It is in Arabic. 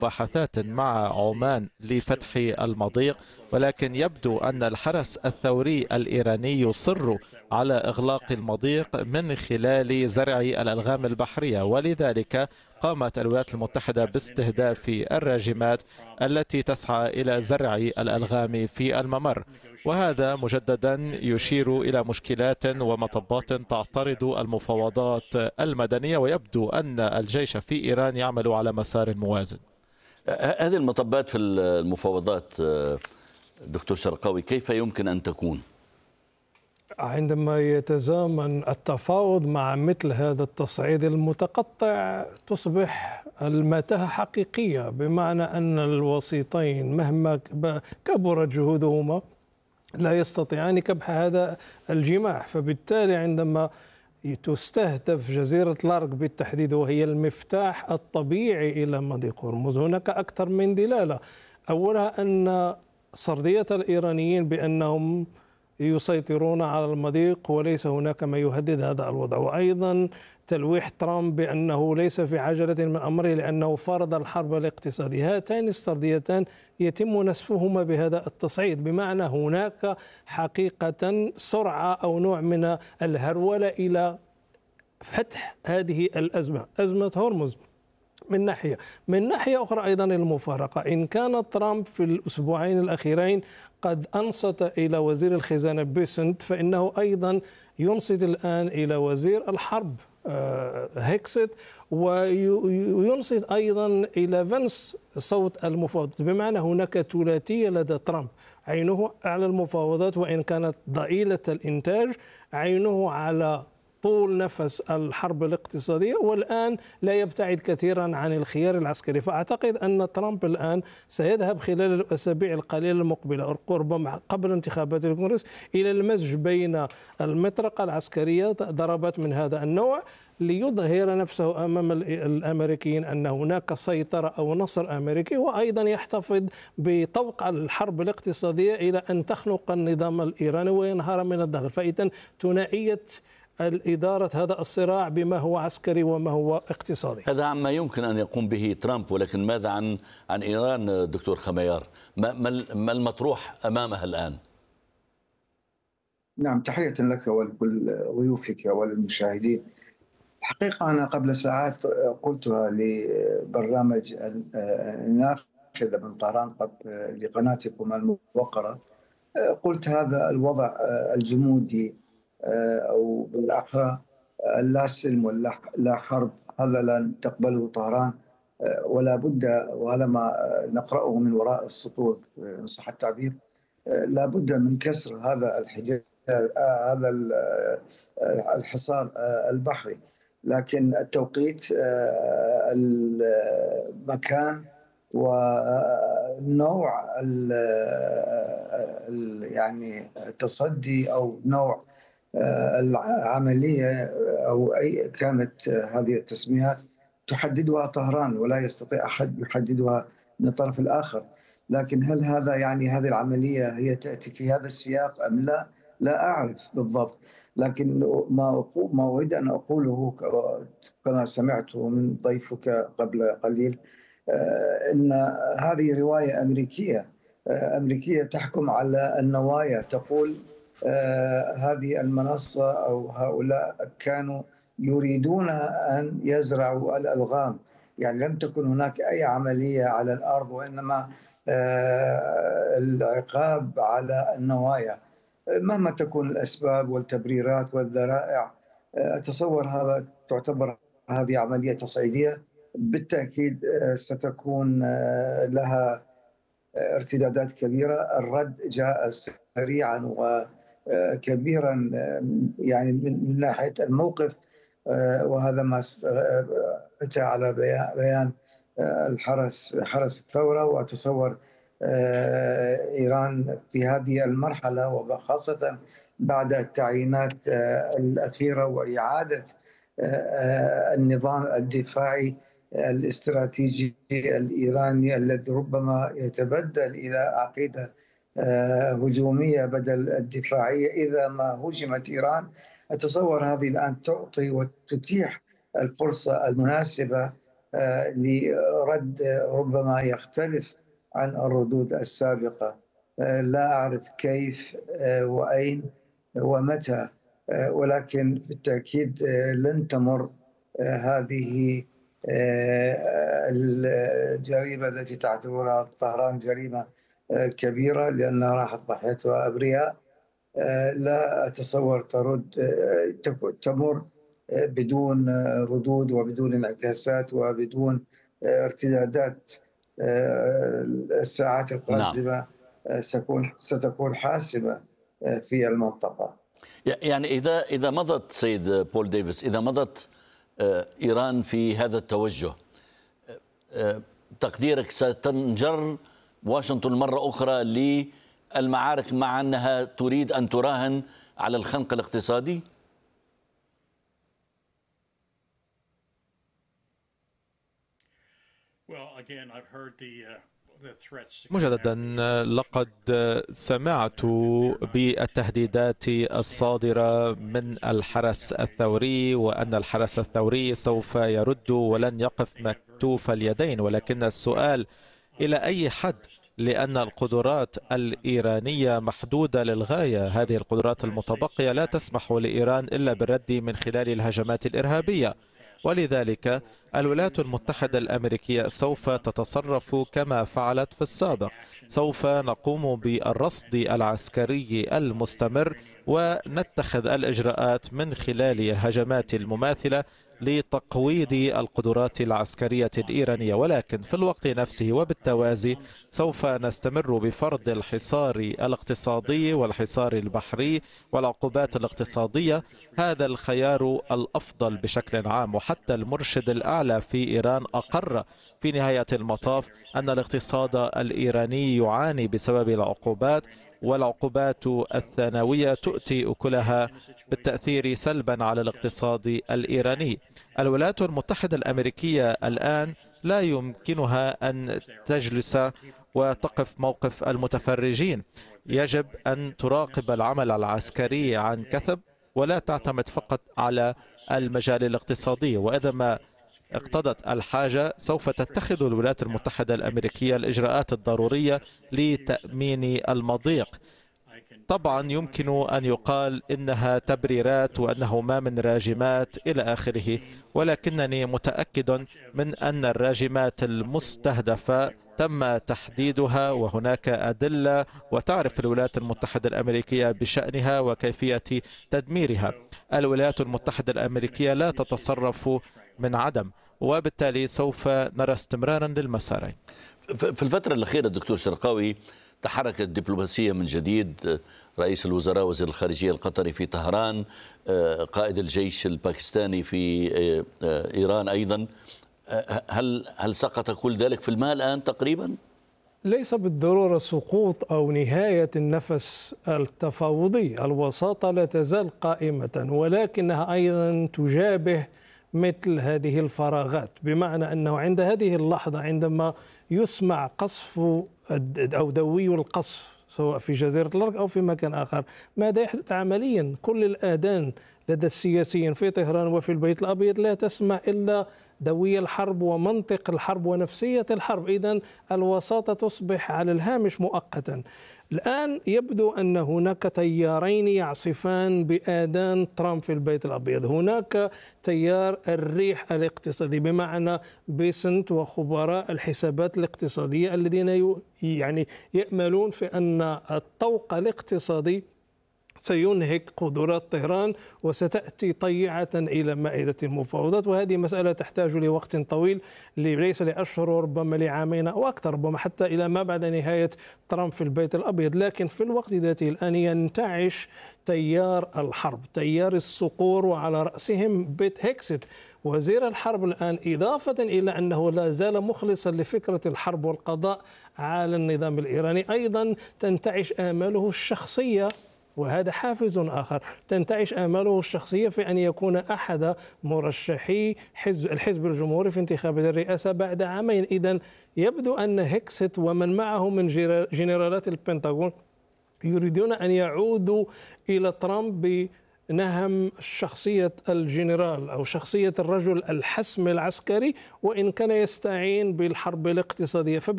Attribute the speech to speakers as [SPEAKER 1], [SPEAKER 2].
[SPEAKER 1] مباحثات مع عمان لفتح المضيق، ولكن يبدو أن الحرس الثوري الإيراني يصر على إغلاق المضيق من خلال زرع الألغام البحرية، ولذلك قامت الولايات المتحدة باستهداف الراجمات التي تسعى إلى زرع الألغام في الممر. وهذا مجددا يشير إلى مشكلات ومطبات تعترض المفاوضات المدنية، ويبدو أن الجيش في إيران يعمل على مسار موازن.
[SPEAKER 2] هذه المطبات في المفاوضات دكتور شرقاوي كيف يمكن أن تكون؟
[SPEAKER 3] عندما يتزامن التفاوض مع مثل هذا التصعيد المتقطع تصبح المتاهة حقيقية، بمعنى أن الوسيطين مهما كبرت جهودهما لا يستطيعان كبح هذا الجماح. فبالتالي عندما تستهدف جزيرة لارك بالتحديد، وهي المفتاح الطبيعي إلى مضيق هرمز، هناك أكثر من دلالة. أولها أن سردية الإيرانيين بأنهم يسيطرون على المضيق وليس هناك ما يهدد هذا الوضع، وأيضا تلويح ترامب بأنه ليس في عجلة من أمره لأنه فرض الحرب الاقتصادية. هاتان السرديتان يتم نسفهما بهذا التصعيد، بمعنى هناك حقيقة سرعة أو نوع من الهرولة إلى فتح هذه الأزمة، أزمة هرمز من ناحية أخرى. أيضا المفارقة، إن كان ترامب في الأسبوعين الأخيرين قد أنصت إلى وزير الخزانة بيسنت، فإنه أيضا ينصت الآن إلى وزير الحرب هيكسيت، وينصت أيضا إلى فنس صوت المفاوضات. بمعنى هناك ثلاثية لدى ترامب، عينه على المفاوضات وإن كانت ضئيلة الإنتاج، عينه على طول نفس الحرب الاقتصادية، والآن لا يبتعد كثيرا عن الخيار العسكري. فأعتقد أن ترامب الآن سيذهب خلال الأسابيع القليلة المقبلة ربما قبل انتخابات الكونغرس إلى المزج بين المطرقة العسكرية، ضربات من هذا النوع، ليظهر نفسه أمام الأمريكيين أن هناك سيطرة أو نصر أمريكي، وأيضا يحتفظ بطوق الحرب الاقتصادية إلى أن تخنق النظام الإيراني وينهار من الداخل. فإذا ثنائية الإدارة هذا الصراع بما هو عسكري وما هو اقتصادي.
[SPEAKER 2] هذا عما يمكن أن يقوم به ترامب، ولكن ماذا عن إيران دكتور خميار؟ ما المطروح أمامها الآن؟
[SPEAKER 4] نعم، تحية لك ولكل ضيوفك وللمشاهدين. الحقيقة أنا قبل ساعات قلتها لبرنامج النافذة من طهران لقناتكم الموقرة. قلت هذا الوضع الجمودي أو بالأحرى اللا سلم ولا حرب، هذا لا تقبله طهران، ولا بد، وهذا ما نقرأه من وراء السطور إن صح التعبير، لا بد من كسر هذا الحجاب، هذا الحصار البحري. لكن التوقيت، المكان، ونوع يعني التصدي أو نوع العملية أو أي كانت هذه التسميات تحددها طهران، ولا يستطيع أحد يحددها من الطرف الآخر. لكن هل هذا يعني هذه العملية هي تأتي في هذا السياق أم لا؟ لا أعرف بالضبط. لكن ما أريد أن أقوله كما سمعته من ضيفك قبل قليل، أن هذه رواية أمريكية تحكم على النوايا، تقول هذه المنصة أو هؤلاء كانوا يريدون أن يزرعوا الألغام. يعني لم تكن هناك أي عملية على الأرض، وإنما العقاب على النوايا مهما تكون الأسباب والتبريرات والذرائع. أتصور تعتبر هذه عملية تصعيدية بالتأكيد، ستكون لها ارتدادات كبيرة. الرد جاء سريعا وكبيرا يعني من ناحية الموقف، وهذا ما أتى على بيان حرس الثورة. وأتصور إيران في هذه المرحلة، وخاصة بعد التعيينات الأخيرة وإعادة النظام الدفاعي الاستراتيجي الإيراني الذي ربما يتبدل إلى عقيدة هجومية بدل الدفاعية إذا ما هجمت إيران. أتصور هذه الآن تعطي وتتيح الفرصة المناسبة لرد ربما يختلف عن الردود السابقة. لا أعرف كيف وأين ومتى، ولكن بالتأكيد لن تمر هذه الجريمة التي تعتبرها طهران جريمة كبيرة لأنها راحت ضحيتها أبرياء. لا أتصور تمر بدون ردود وبدون انعكاسات وبدون ارتدادات. الساعات القادمة ستكون حاسمة في المنطقة.
[SPEAKER 2] يعني إذا مضت سيد بول ديفيس، إذا مضت إيران في هذا التوجه، تقديرك ستنجر واشنطن مرة أخرى للمعارك مع أنها تريد أن تراهن على الخنق الاقتصادي؟
[SPEAKER 1] مجددا لقد سمعت بالتهديدات الصادرة من الحرس الثوري، وأن الحرس الثوري سوف يرد ولن يقف مكتوف اليدين، ولكن السؤال إلى أي حد؟ لأن القدرات الإيرانية محدودة للغاية. هذه القدرات المتبقية لا تسمح لإيران إلا بالرد من خلال الهجمات الإرهابية، ولذلك الولايات المتحدة الأمريكية سوف تتصرف كما فعلت في السابق. سوف نقوم بالرصد العسكري المستمر ونتخذ الإجراءات من خلال الهجمات المماثلة لتقويض القدرات العسكرية الإيرانية، ولكن في الوقت نفسه وبالتوازي سوف نستمر بفرض الحصار الاقتصادي والحصار البحري والعقوبات الاقتصادية. هذا الخيار الأفضل بشكل عام، وحتى المرشد الأعلى في إيران أقر في نهاية المطاف أن الاقتصاد الإيراني يعاني بسبب العقوبات، والعقوبات الثانوية تؤتي أكلها بالتأثير سلبا على الاقتصاد الإيراني. الولايات المتحدة الأمريكية الآن لا يمكنها أن تجلس وتقف موقف المتفرجين. يجب أن تراقب العمل العسكري عن كثب ولا تعتمد فقط على المجال الاقتصادي، وإذا ما اقتضت الحاجة سوف تتخذ الولايات المتحدة الأمريكية الإجراءات الضرورية لتأمين المضيق. طبعا يمكن أن يقال إنها تبريرات وأنه ما من راجمات إلى آخره، ولكنني متأكد من أن الراجمات المستهدفة تم تحديدها وهناك أدلة، وتعرف الولايات المتحدة الأمريكية بشأنها وكيفية تدميرها. الولايات المتحدة الأمريكية لا تتصرف من عدم، وبالتالي سوف نرى استمرارا للمسارين.
[SPEAKER 2] في الفترة الأخيرة دكتور شرقاوي تحركت الدبلوماسية من جديد. رئيس الوزراء وزير الخارجية القطري في طهران، قائد الجيش الباكستاني في إيران أيضا. هل سقط كل ذلك في الماء الآن تقريبا؟
[SPEAKER 3] ليس بالضرورة سقوط أو نهاية النفس التفاوضي. الوساطة لا تزال قائمة، ولكنها أيضا تجابه مثل هذه الفراغات، بمعنى أنه عند هذه اللحظة عندما يسمع قصف أو دوي القصف سواء في جزيرة الأرك أو في مكان آخر، ماذا يحدث عمليا؟ كل الآذان لدى السياسيين في طهران وفي البيت الأبيض لا تسمع إلا دوي الحرب ومنطق الحرب ونفسية الحرب. إذن الوساطة تصبح على الهامش مؤقتا. الآن يبدو أن هناك تيارين يعصفان بآذان ترامب في البيت الأبيض. هناك تيار الريح الاقتصادي، بمعنى بيسنت وخبراء الحسابات الاقتصادية الذين يأملون في أن الطوق الاقتصادي سينهك قدرات طهران وستأتي طيعة إلى مائدة المفاوضات، وهذه مسألة تحتاج لوقت طويل، ليس لأشهر وربما لعامين أو أكثر، ربما حتى إلى ما بعد نهاية ترامب في البيت الأبيض. لكن في الوقت ذاته الآن ينتعش تيار الحرب، تيار الصقور، وعلى رأسهم بيت هيكست وزير الحرب الآن، إضافة إلى أنه لا زال مخلصا لفكرة الحرب والقضاء على النظام الإيراني. أيضا تنتعش آماله الشخصية، وهذا حافز آخر، تنتعش آماله الشخصية في أن يكون أحد مرشحي الحزب الجمهوري في انتخابات الرئاسة بعد عامين. إذن يبدو أن هيكست ومن معه من جنرالات البنتاغون يريدون أن يعودوا إلى ترامب نهم شخصية الجنرال أو شخصية الرجل الحسم العسكري، وإن كان يستعين بالحرب الاقتصادية.